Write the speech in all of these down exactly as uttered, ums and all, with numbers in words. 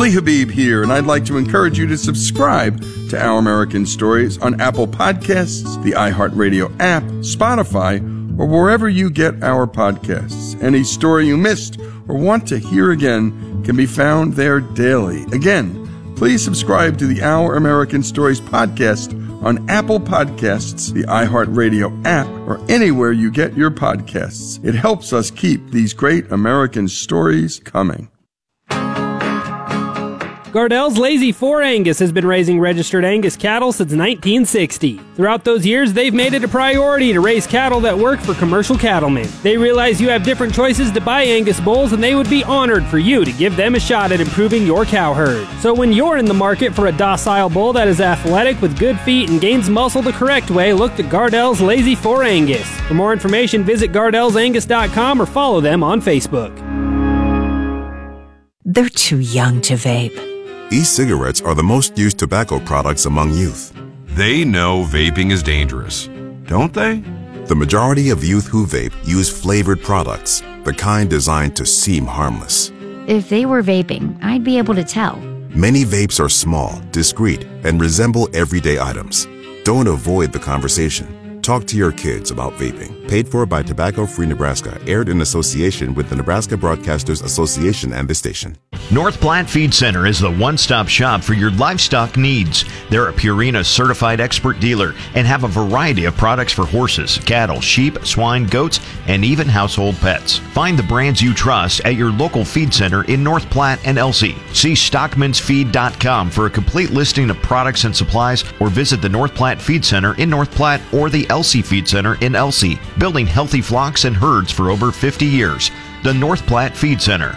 Ali Habib here, and I'd like to encourage you to subscribe to Our American Stories on Apple Podcasts, the iHeartRadio app, Spotify, or wherever you get our podcasts. Any story you missed or want to hear again can be found there daily. Again, please subscribe to the Our American Stories podcast on Apple Podcasts, the iHeartRadio app, or anywhere you get your podcasts. It helps us keep these great American stories coming. Gardell's Lazy four Angus has been raising registered Angus cattle since nineteen sixty. Throughout those years, they've made it a priority to raise cattle that work for commercial cattlemen. They realize you have different choices to buy Angus bulls, and they would be honored for you to give them a shot at improving your cow herd. So when you're in the market for a docile bull that is athletic with good feet and gains muscle the correct way, look to Gardell's Lazy four Angus. For more information, visit gardells angus dot com or follow them on Facebook. They're too young to vape. E-cigarettes are the most used tobacco products among youth. They know vaping is dangerous, don't they? The majority of youth who vape use flavored products, the kind designed to seem harmless. If they were vaping, I'd be able to tell. Many vapes are small, discreet, and resemble everyday items. Don't avoid the conversation. Talk to your kids about vaping. Paid for by Tobacco Free Nebraska. Aired in association with the Nebraska Broadcasters Association and the station. North Platte Feed Center is the one-stop shop for your livestock needs. They're a Purina certified expert dealer and have a variety of products for horses, cattle, sheep, swine, goats, and even household pets. Find the brands you trust at your local feed center in North Platte and Elsie. See stockmans feed dot com for a complete listing of products and supplies, or visit the North Platte Feed Center in North Platte or the Elsie Feed Center in Elsie, building healthy flocks and herds for over fifty years. The North Platte Feed Center.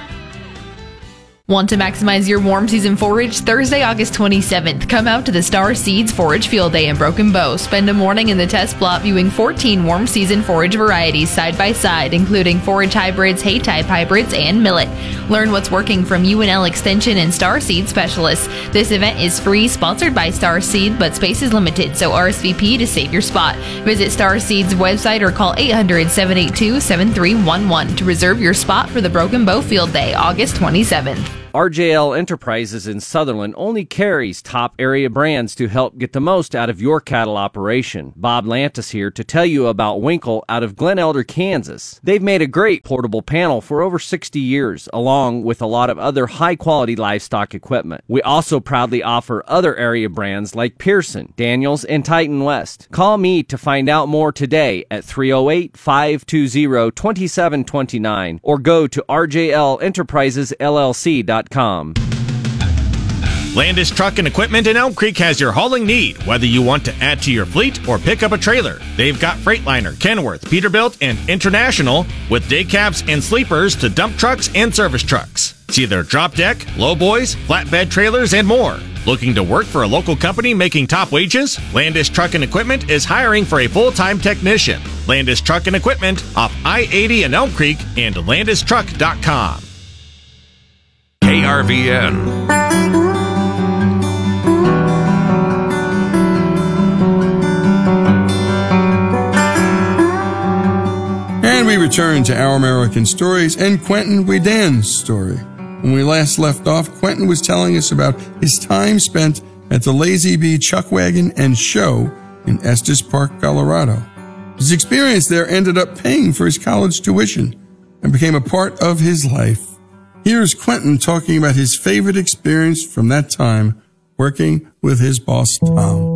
Want to maximize your warm season forage? Thursday, August twenty-seventh. Come out to the Star Seeds Forage Field Day in Broken Bow. Spend a morning in the test plot viewing fourteen warm season forage varieties side by side, including forage hybrids, hay type hybrids, and millet. Learn what's working from U N L Extension and Star Seed specialists. This event is free, sponsored by Star Seed, but space is limited, so R S V P to save your spot. Visit Star Seed's website or call eight hundred, seven eight two, seven three one one to reserve your spot for the Broken Bow Field Day, August twenty-seventh. R J L Enterprises in Sutherland only carries top area brands to help get the most out of your cattle operation. Bob Lantis here to tell you about Winkle out of Glen Elder, Kansas. They've made a great portable panel for over sixty years, along with a lot of other high-quality livestock equipment. We also proudly offer other area brands like Pearson, Daniels, and Titan West. Call me to find out more today at three oh eight, five two zero, two seven two nine or go to R J L Enterprises L L C dot com. Landis Truck and Equipment in Elm Creek has your hauling need, whether you want to add to your fleet or pick up a trailer. They've got Freightliner, Kenworth, Peterbilt, and International, with day cabs and sleepers to dump trucks and service trucks. See their drop deck, lowboys, flatbed trailers, and more. Looking to work for a local company making top wages? Landis Truck and Equipment is hiring for a full-time technician. Landis Truck and Equipment off I eighty in Elm Creek and landis truck dot com. K R V N. And we return to Our American Stories and Quentin Wedan's story. When we last left off, Quentin was telling us about his time spent at the Lazy Bee Chuck Wagon and Show in Estes Park, Colorado. His experience there ended up paying for his college tuition and became a part of his life. Here's Quentin talking about his favorite experience from that time working with his boss, Tom.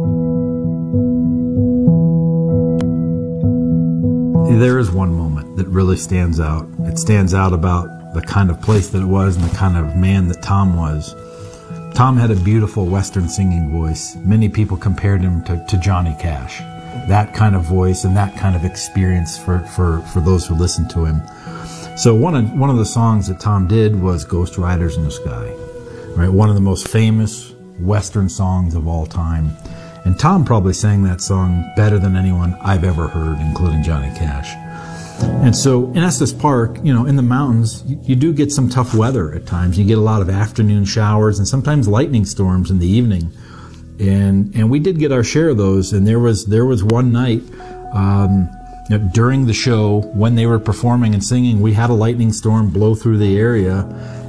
There is one moment that really stands out. It stands out about the kind of place that it was and the kind of man that Tom was. Tom had a beautiful Western singing voice. Many people compared him to, to Johnny Cash. That kind of voice and that kind of experience for, for, for those who listened to him. So one of, one of the songs that Tom did was Ghost Riders in the Sky, right? One of the most famous Western songs of all time. And Tom probably sang that song better than anyone I've ever heard, including Johnny Cash. And so in Estes Park, you know, in the mountains, you, you do get some tough weather at times. You get a lot of afternoon showers and sometimes lightning storms in the evening. And and we did get our share of those. And there was there was one night um, you know, during the show when they were performing and singing, we had a lightning storm blow through the area.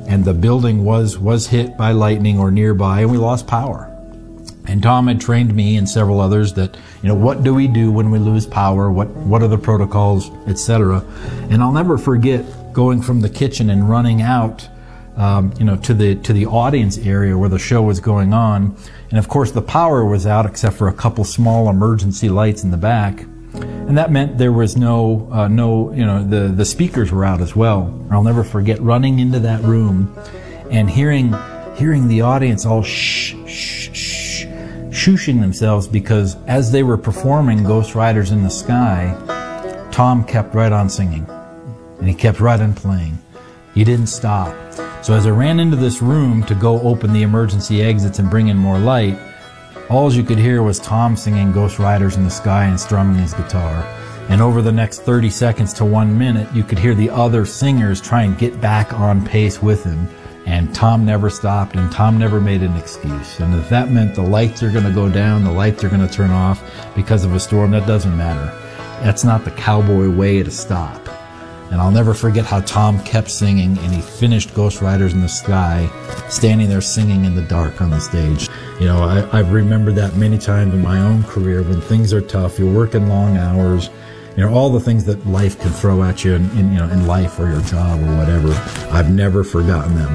and the building was was hit by lightning or nearby, and we lost power. And Tom had trained me and several others that, you know, what do we do when we lose power? What what are the protocols, et cetera. And I'll never forget going from the kitchen and running out, um, you know, to the to the audience area where the show was going on. And of course, the power was out except for a couple small emergency lights in the back. And that meant there was no, uh, no, you know, the, the speakers were out as well. I'll never forget running into that room and hearing, hearing the audience all shh, shh, shh, shooshing themselves, because as they were performing Ghost Riders in the Sky, Tom kept right on singing. And he kept right on playing. He didn't stop. So as I ran into this room to go open the emergency exits and bring in more light, all you could hear was Tom singing Ghost Riders in the Sky and strumming his guitar. And over the next thirty seconds to one minute, you could hear the other singers try and get back on pace with him. And Tom never stopped, and Tom never made an excuse. And if that meant the lights are going to go down, the lights are going to turn off because of a storm, that doesn't matter. That's not the cowboy way to stop. And I'll never forget how Tom kept singing, and he finished Ghost Riders in the Sky, standing there singing in the dark on the stage. You know, I, I've remembered that many times in my own career when things are tough, you're working long hours, you know, all the things that life can throw at you in, in, you know, in life or your job or whatever. I've never forgotten that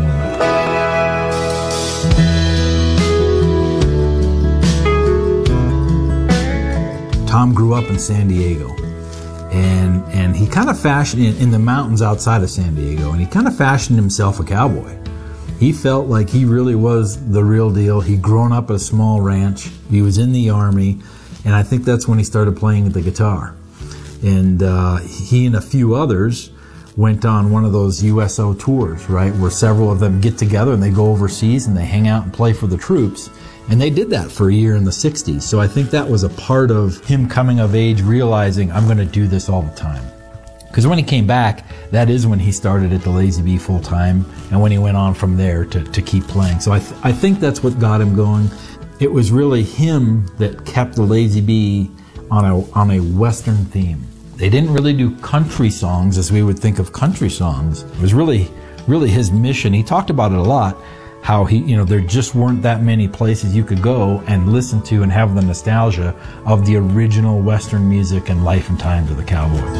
moment. Tom grew up in San Diego. And and he kind of fashioned, in, in the mountains outside of San Diego, and he kind of fashioned himself a cowboy. He felt like he really was the real deal. He'd grown up at a small ranch. He was in the Army, and I think that's when he started playing the guitar. And uh, he and a few others went on one of those U S O tours, right, where several of them get together and they go overseas and they hang out and play for the troops. And they did that for a year in the sixties. So I think that was a part of him coming of age, realizing I'm going to do this all the time. Because when he came back, that is when he started at the Lazy Bee full time, and when he went on from there to, to keep playing. So I, th- I think that's what got him going. It was really him that kept the Lazy Bee on a, on a Western theme. They didn't really do country songs as we would think of country songs. It was really, really his mission. He talked about it a lot. How he, you know, there just weren't that many places you could go and listen to and have the nostalgia of the original Western music and life and times of the cowboys.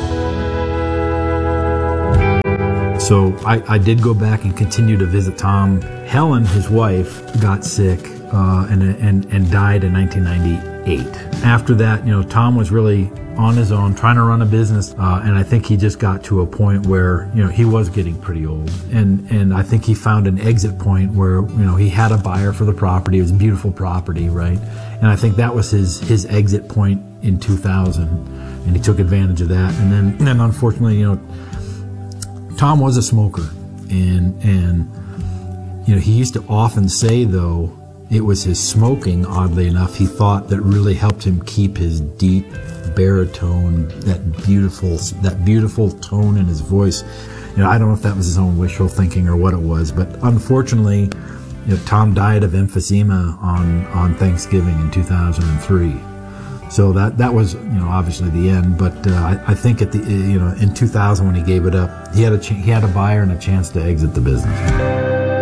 So I, I did go back and continue to visit Tom. Helen, his wife, got sick uh, and, and, and died in nineteen ninety-eight. After that, you know, Tom was really on his own, trying to run a business, uh, and I think he just got to a point where, you know, he was getting pretty old, and and I think he found an exit point where, you know, he had a buyer for the property. It was a beautiful property, right? And I think that was his his exit point in two thousand, and he took advantage of that. And then and then unfortunately, you know, Tom was a smoker, and and you know, he used to often say, though, it was his smoking, oddly enough, he thought, that really helped him keep his deep baritone, that beautiful, that beautiful tone in his voice. You know, I don't know if that was his own wishful thinking or what it was, but unfortunately, you know, Tom died of emphysema on on Thanksgiving in two thousand three. So that that was, you know, obviously the end. But uh, I, I think at the you know in two thousand, when he gave it up, he had a ch- he had a buyer and a chance to exit the business.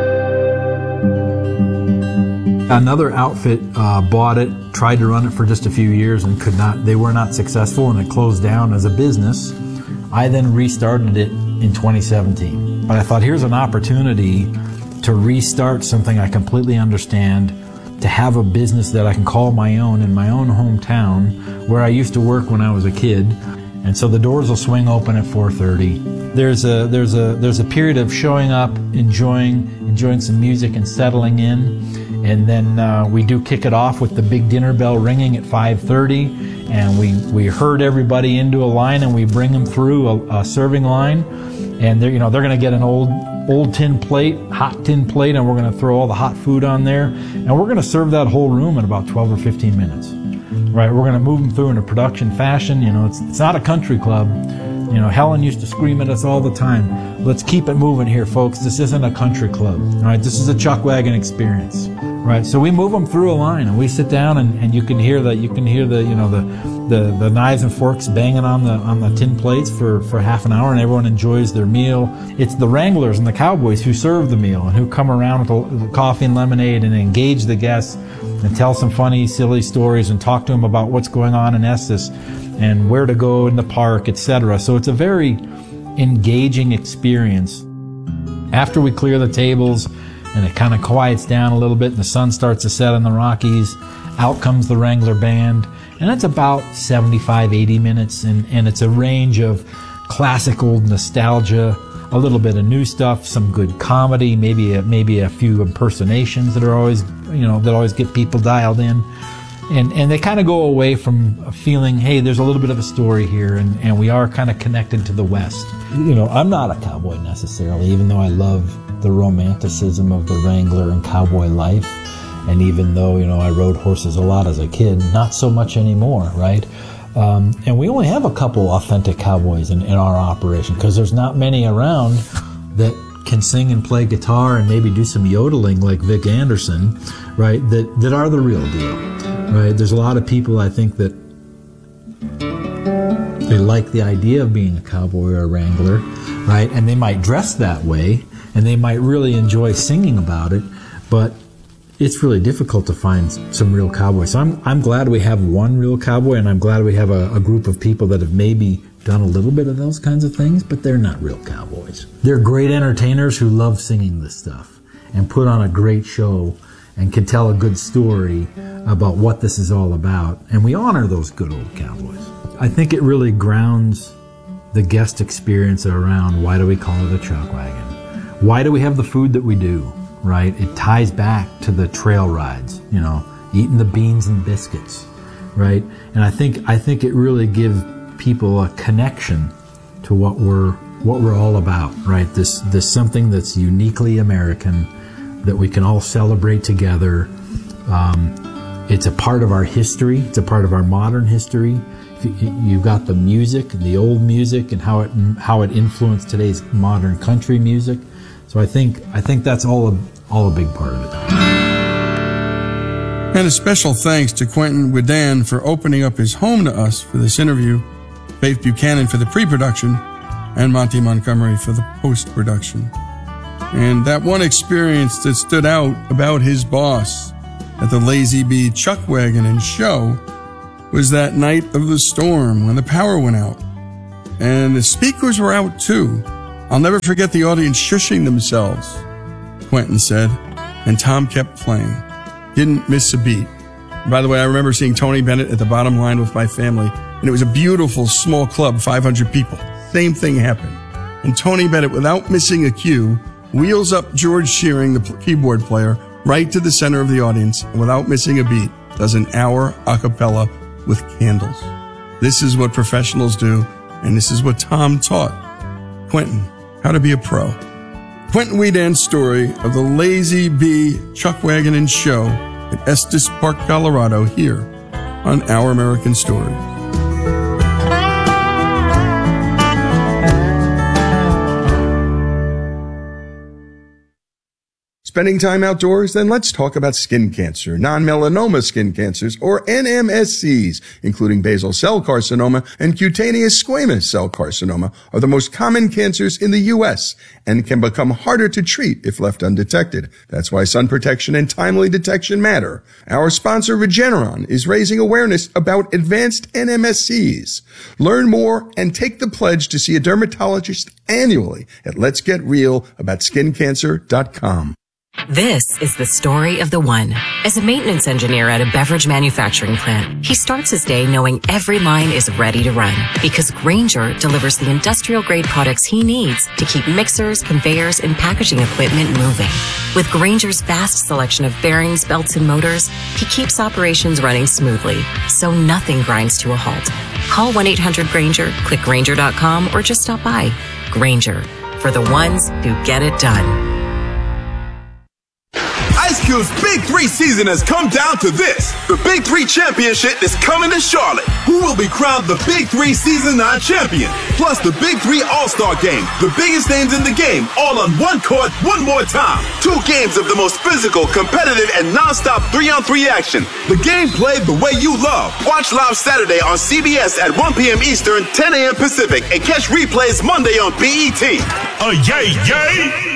Another outfit uh, bought it, tried to run it for just a few years and could not, they were not successful, and it closed down as a business. I then restarted it in twenty seventeen. But I thought, here's an opportunity to restart something I completely understand, to have a business that I can call my own in my own hometown where I used to work when I was a kid. And so the doors will swing open at four thirty. There's a there's a there's a period of showing up, enjoying enjoying some music and settling in. And then uh, we do kick it off with the big dinner bell ringing at five thirty, and we, we herd everybody into a line, and we bring them through a, a serving line, and they're you know they're going to get an old old tin plate, hot tin plate, and we're going to throw all the hot food on there, and we're going to serve that whole room in about twelve or fifteen minutes. Right, we're going to move them through in a production fashion. You know, it's it's not a country club. You know, Helen used to scream at us all the time, let's keep it moving here, folks. This isn't a country club. All right, this is a chuck wagon experience. Right, so we move them through a line, and we sit down, and, and you can hear the you can hear the you know the the, the knives and forks banging on the on the tin plates for, for half an hour, and everyone enjoys their meal. It's the wranglers and the cowboys who serve the meal and who come around with the, the coffee and lemonade and engage the guests and tell some funny, silly stories and talk to them about what's going on in Estes and where to go in the park, et cetera. So it's a very engaging experience. After we clear the tables and it kind of quiets down a little bit and the sun starts to set in the Rockies, out comes the Wrangler Band, and it's about seventy-five, eighty minutes, and, and it's a range of classic old nostalgia, a little bit of new stuff, some good comedy, maybe a, maybe a few impersonations that are always, you know, that always get people dialed in. And and they kind of go away from feeling, hey, there's a little bit of a story here, and, and we are kind of connected to the West. You know, I'm not a cowboy necessarily, even though I love the romanticism of the Wrangler and cowboy life. And even though, you know, I rode horses a lot as a kid, not so much anymore, right? Um, and we only have a couple authentic cowboys in, in our operation because there's not many around that can sing and play guitar and maybe do some yodeling like Vic Anderson, right, that, that are the real deal, right? There's a lot of people, I think, that they like the idea of being a cowboy or a wrangler, right, and they might dress that way, and they might really enjoy singing about it, but it's really difficult to find some real cowboys. So I'm, I'm glad we have one real cowboy, and I'm glad we have a, a group of people that have maybe done a little bit of those kinds of things, but they're not real cowboys. They're great entertainers who love singing this stuff and put on a great show and can tell a good story about what this is all about. And we honor those good old cowboys. I think it really grounds the guest experience around why do we call it a chuck wagon? Why do we have the food that we do, right? It ties back to the trail rides, you know, eating the beans and biscuits, right? And I think I think it really gives people a connection to what we're what we're all about, right? This this something that's uniquely American that we can all celebrate together. Um, it's a part of our history. It's a part of our modern history. You've got the music, the old music, and how it how it influenced today's modern country music. So I think I think that's all a, all a big part of it. And a special thanks to Quentin Wedan for opening up his home to us for this interview, Faith Buchanan for the pre-production, and Monty Montgomery for the post-production. And that one experience that stood out about his boss at the Lazy Bee Chuck Wagon and Show was that night of the storm when the power went out. And the speakers were out too. I'll never forget the audience shushing themselves, Quentin said, and Tom kept playing. Didn't miss a beat. By the way, I remember seeing Tony Bennett at the bottom line with my family, and it was a beautiful small club, five hundred people. Same thing happened. And Tony Bennett, without missing a cue, wheels up George Shearing, the keyboard player, right to the center of the audience, and without missing a beat, does an hour a cappella with candles. This is what professionals do, and this is what Tom taught Quentin how to be a pro. Quentin Wedan's story of the Lazy Bee Chuck Wagon and Show at Estes Park, Colorado, here on Our American Stories. Spending time outdoors? Then let's talk about skin cancer, non-melanoma skin cancers, or N M S Cs, including basal cell carcinoma and cutaneous squamous cell carcinoma, are the most common cancers in the U S and can become harder to treat if left undetected. That's why sun protection and timely detection matter. Our sponsor, Regeneron, is raising awareness about advanced N M S Cs. Learn more and take the pledge to see a dermatologist annually at lets get real about skin cancer dot com. This is the story of the one. As a maintenance engineer at a beverage manufacturing plant, he starts his day knowing every line is ready to run because Grainger delivers the industrial-grade products he needs to keep mixers, conveyors, and packaging equipment moving. With Grainger's vast selection of bearings, belts, and motors, he keeps operations running smoothly, so nothing grinds to a halt. Call one eight hundred Grainger, click Grainger dot com, or just stop by. Grainger, for the ones who get it done. barbecue's Big Three season has come down to this. The Big Three Championship is coming to Charlotte. Who will be crowned the Big Three Season nine champion? Plus the Big Three All-Star Game, the biggest names in the game, all on one court, one more time. Two games of the most physical, competitive, and non-stop three-on-three action. The game played the way you love. Watch live Saturday on C B S at one p.m. Eastern, ten a.m. Pacific, and catch replays Monday on B E T. Oh, yay, yay!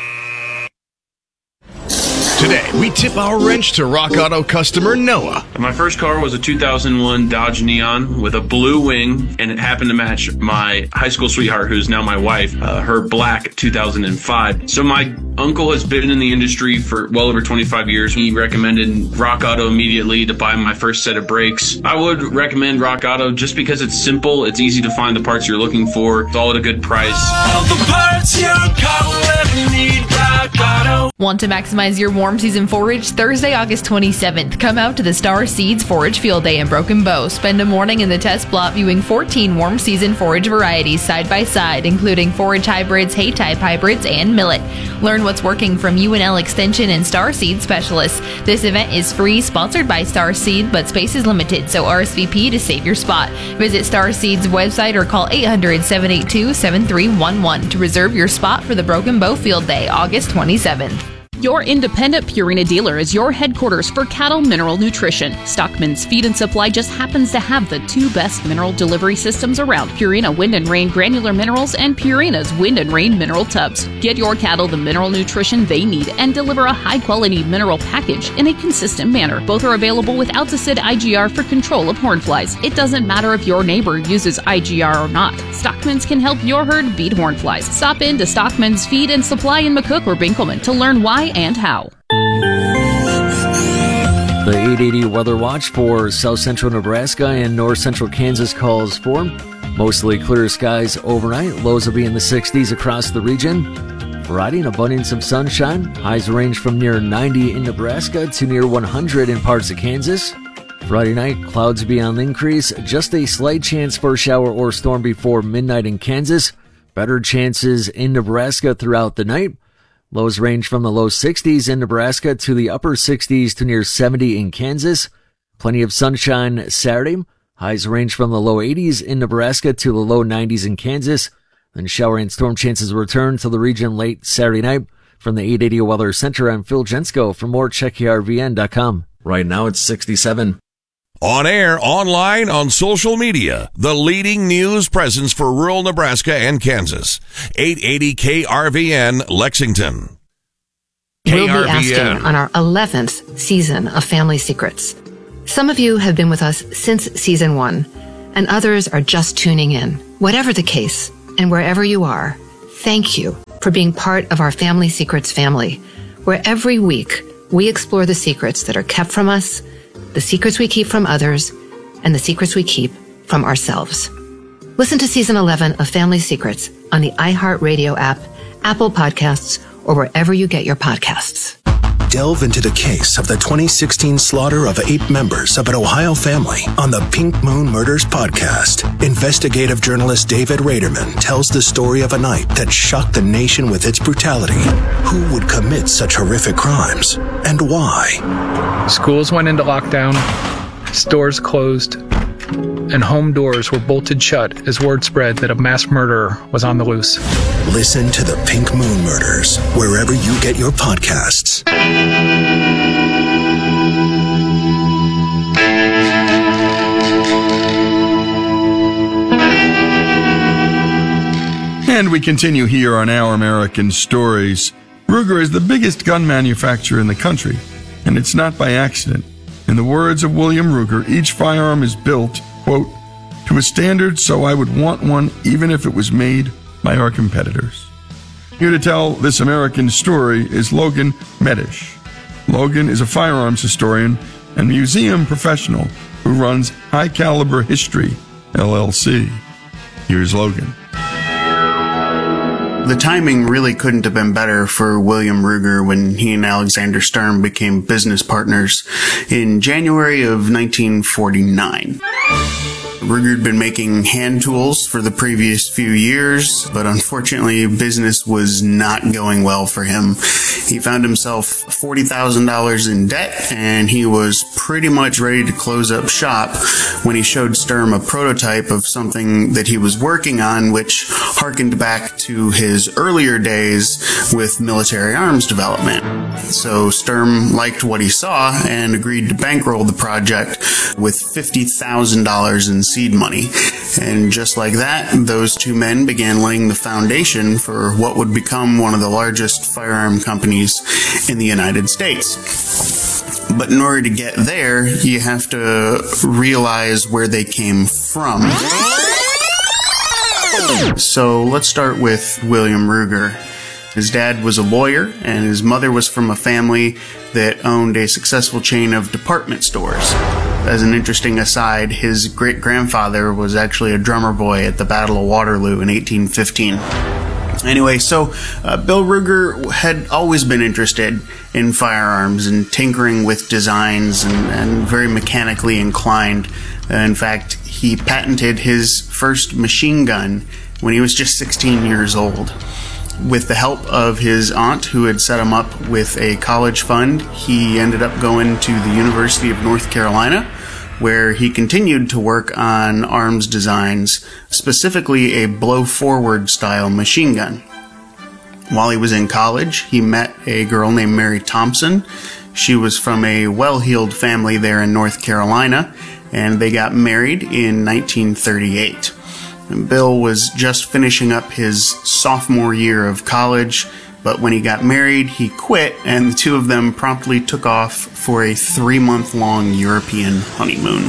Today, we tip our wrench to Rock Auto customer Noah. My first car was a two thousand one Dodge Neon with a blue wing, and it happened to match my high school sweetheart, who's now my wife, uh, her black two thousand five. So my uncle has been in the industry for well over twenty-five years. He recommended Rock Auto immediately to buy my first set of brakes. I would recommend Rock Auto just because it's simple, it's easy to find the parts you're looking for, it's all at a good price. All the parts your car will ever need, Rock Auto. Want to maximize your warm season forage? Thursday, August twenty-seventh. Come out to the Star Seeds Forage Field Day in Broken Bow. Spend a morning in the test plot viewing fourteen warm season forage varieties side by side, including forage hybrids, hay type hybrids, and millet. Learn what's working from U N L Extension and Star Seed specialists. This event is free, sponsored by Star Seed, but space is limited, so R S V P to save your spot. Visit Star Seed's website or call eight hundred, seven eight two, seven three one one to reserve your spot for the Broken Bow Field Day, August twenty-seventh. Your independent Purina dealer is your headquarters for cattle mineral nutrition. Stockman's Feed and Supply just happens to have the two best mineral delivery systems around: Purina Wind and Rain granular minerals and Purina's Wind and Rain mineral tubs. Get your cattle the mineral nutrition they need and deliver a high-quality mineral package in a consistent manner. Both are available with Altacid I G R for control of horn flies. It doesn't matter if your neighbor uses I G R or not. Stockman's can help your herd beat horn flies. Stop in to Stockman's Feed and Supply in McCook or Binkelman to learn why and how. The eight eighty weather watch for south central Nebraska and north central Kansas calls for mostly clear skies overnight. Lows will be in the sixties across the region. Friday, an abundance of sunshine. Highs range from near ninety in Nebraska to near one hundred in parts of Kansas. Friday night, clouds will be on the increase. Just a slight chance for a shower or storm before midnight in Kansas. Better chances in Nebraska throughout the night. Lows range from the low sixties in Nebraska to the upper sixties to near seventy in Kansas. Plenty of sunshine Saturday. Highs range from the low eighties in Nebraska to the low nineties in Kansas. Then shower and storm chances return to the region late Saturday night. From the eight eighty Weather Center, I'm Phil Jensko. For more, check E R V N dot com. Right now it's sixty-seven. On air, online, on social media, the leading news presence for rural Nebraska and Kansas. eight eighty K R V N, Lexington. We'll be asking on our eleventh season of Family Secrets. Some of you have been with us since season one, and others are just tuning in. Whatever the case, and wherever you are, thank you for being part of our Family Secrets family, where every week we explore the secrets that are kept from us, the secrets we keep from others, and the secrets we keep from ourselves. Listen to Season eleven of Family Secrets on the iHeartRadio app, Apple Podcasts, or wherever you get your podcasts. Delve into the case of the twenty sixteen slaughter of eight members of an Ohio family on the Pink Moon Murders podcast. Investigative journalist David Raderman tells the story of a night that shocked the nation with its brutality. Who would commit such horrific crimes, and why? Schools went into lockdown, stores closed, and home doors were bolted shut as word spread that a mass murderer was on the loose. Listen to the Pink Moon Murders wherever you get your podcasts. And we continue here on Our American Stories. Ruger is the biggest gun manufacturer in the country, and it's not by accident. In the words of William Ruger, each firearm is built, quote, to a standard so I would want one even if it was made by our competitors. Here to tell this American story is Logan Medish. Logan is a firearms historian and museum professional who runs High Caliber History, L L C. Here's Logan. The timing really couldn't have been better for William Ruger when he and Alexander Sturm became business partners in January of nineteen forty-nine. Ruger had been making hand tools for the previous few years, but unfortunately business was not going well for him. He found himself forty thousand dollars in debt, and he was pretty much ready to close up shop when he showed Sturm a prototype of something that he was working on, which harkened back to his earlier days with military arms development. So Sturm liked what he saw and agreed to bankroll the project with fifty thousand dollars in seed money. And just like that, those two men began laying the foundation for what would become one of the largest firearm companies in the United States. But in order to get there, you have to realize where they came from. So let's start with William Ruger. His dad was a lawyer, and his mother was from a family that owned a successful chain of department stores. As an interesting aside, his great-grandfather was actually a drummer boy at the Battle of Waterloo in eighteen fifteen. Anyway, so uh, Bill Ruger had always been interested in firearms and tinkering with designs and, and very mechanically inclined. Uh, in fact, he patented his first machine gun when he was just sixteen years old. With the help of his aunt, who had set him up with a college fund, he ended up going to the University of North Carolina, where he continued to work on arms designs, specifically a blow-forward style machine gun. While he was in college, he met a girl named Mary Thompson. She was from a well-heeled family there in North Carolina, and they got married in nineteen thirty-eight. And Bill was just finishing up his sophomore year of college, but when he got married, he quit, and the two of them promptly took off for a three-month-long European honeymoon.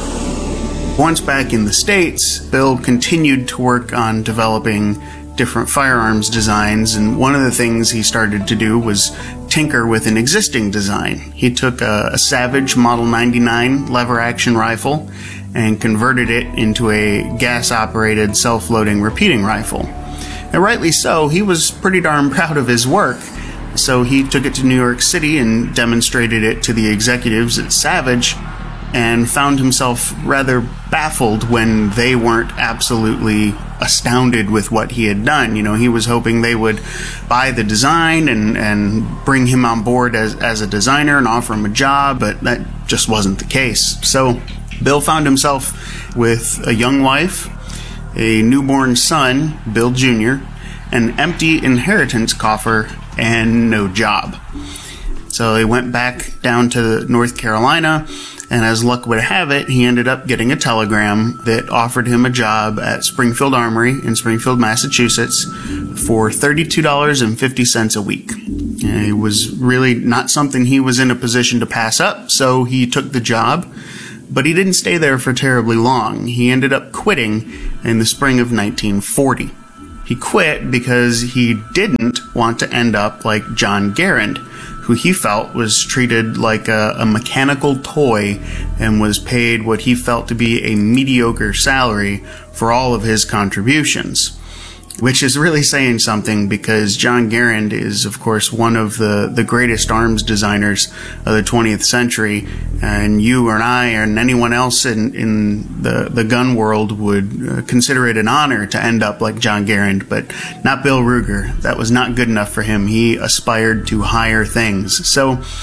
Once back in the States, Bill continued to work on developing different firearms designs, and one of the things he started to do was tinker with an existing design. He took a, a Savage Model ninety-nine lever-action rifle and converted it into a gas-operated self-loading repeating rifle. And rightly so, he was pretty darn proud of his work. So he took it to New York City and demonstrated it to the executives at Savage, and found himself rather baffled when they weren't absolutely astounded with what he had done. You know, he was hoping they would buy the design and, and bring him on board as, as a designer and offer him a job, but that just wasn't the case. So Bill found himself with a young wife, a newborn son, Bill Junior, an empty inheritance coffer, and no job. So he went back down to North Carolina, and as luck would have it, he ended up getting a telegram that offered him a job at Springfield Armory in Springfield, Massachusetts for thirty-two dollars and fifty cents a week. And it was really not something he was in a position to pass up, so he took the job. But he didn't stay there for terribly long. He ended up quitting in the spring of nineteen forty. He quit because he didn't want to end up like John Garand, who he felt was treated like a, a mechanical toy and was paid what he felt to be a mediocre salary for all of his contributions. Which is really saying something, because John Garand is, of course, one of the, the greatest arms designers of the twentieth century, and you and I and anyone else in, in the, the gun world would uh, consider it an honor to end up like John Garand, but not Bill Ruger. That was not good enough for him. He aspired to higher things. So